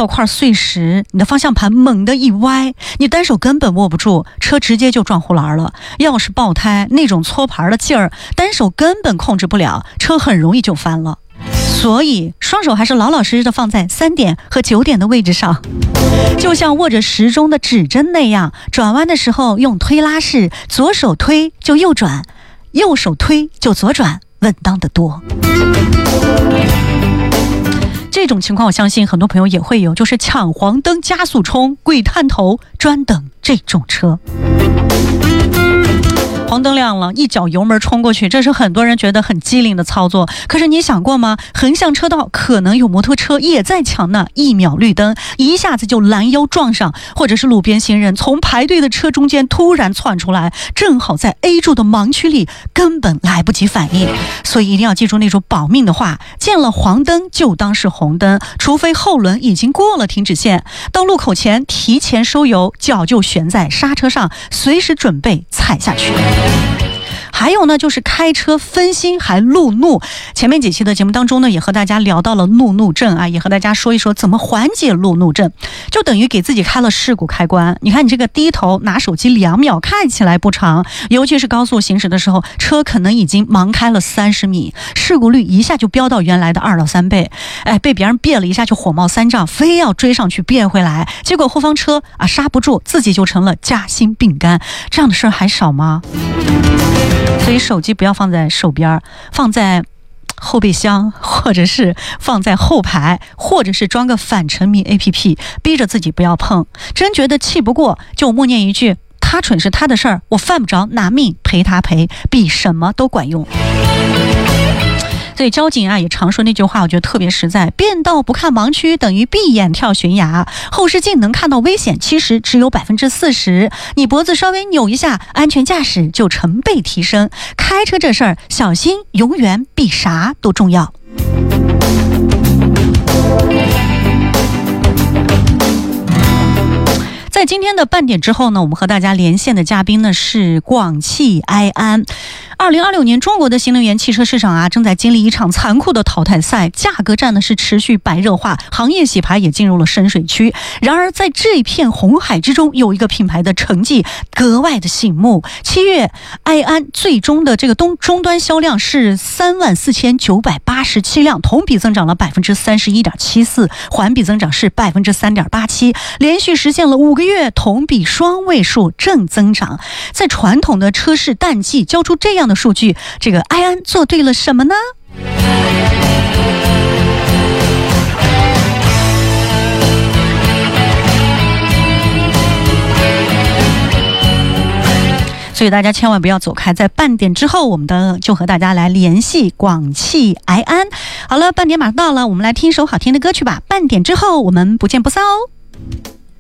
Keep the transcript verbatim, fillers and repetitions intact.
到块碎石，你的方向盘猛地一歪，你单手根本握不住，车直接就撞护栏了。要是爆胎，那种搓盘的劲儿，单手根本控制不了，车很容易就翻了。所以双手还是老老实实的放在三点和九点的位置上，就像握着时钟的指针那样，转弯的时候用推拉式，左手推就右转，右手推就左转，稳当得多。这种情况我相信很多朋友也会有，就是抢黄灯加速冲，鬼探头专等这种车。黄灯亮了，一脚油门冲过去，这是很多人觉得很机灵的操作。可是你想过吗？横向车道可能有摩托车也在抢那一秒绿灯，一下子就拦腰撞上，或者是路边行人从排队的车中间突然窜出来，正好在 A 柱的盲区里，根本来不及反应。所以一定要记住那种保命的话，见了黄灯就当是红灯，除非后轮已经过了停止线，到路口前提前收油，脚就悬在刹车上，随时准备踩下去。还有呢，就是开车分心还路怒。前面几期的节目当中呢，也和大家聊到了路怒症啊，也和大家说一说怎么缓解路怒症，就等于给自己开了事故开关。你看你这个低头拿手机两秒看起来不长，尤其是高速行驶的时候，车可能已经盲开了三十米，事故率一下就飙到原来的二到三倍。哎，被别人别了一下就火冒三丈，非要追上去别回来，结果后方车啊刹不住，自己就成了夹心饼干。这样的事儿还少吗？所以手机不要放在手边，放在后备箱，或者是放在后排，或者是装个反沉迷 A P P， 逼着自己不要碰。真觉得气不过，就默念一句他蠢是他的事儿，我犯不着拿命陪他赔，比什么都管用。所以交警啊也常说那句话，我觉得特别实在，变道不看盲区等于闭眼跳悬崖，后视镜能看到危险其实只有百分之四十，你脖子稍微扭一下，安全驾驶就成倍提升。开车这事儿，小心永远比啥都重要。在今天的半点之后呢，我们和大家连线的嘉宾呢是广汽埃安。二零二六年中国的新能源汽车市场啊，正在经历一场残酷的淘汰赛，价格战呢是持续白热化，行业洗牌也进入了深水区。然而在这片红海之中，有一个品牌的成绩格外的醒目。七月，埃安最终的这个终终端销量是三万四千九百八十七辆，同比增长了百分之三十一点七四，环比增长是百分之三点八七，连续实现了五个月同比双位数正增长。在传统的车市淡季交出这样的数据，这个埃安做对了什么呢？所以大家千万不要走开，在半点之后我们的就和大家来联系广汽埃安。好了，半点马上到了，我们来听一首好听的歌曲吧。半点之后我们不见不散哦。